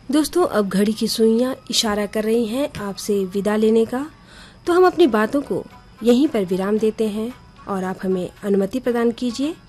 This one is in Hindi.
दोस्तों, अब घड़ी की सुइयां इशारा कर रही हैं आपसे विदा लेने का, तो हम अपनी बातों को यहीं पर विराम देते हैं और आप हमें अनुमति प्रदान कीजिए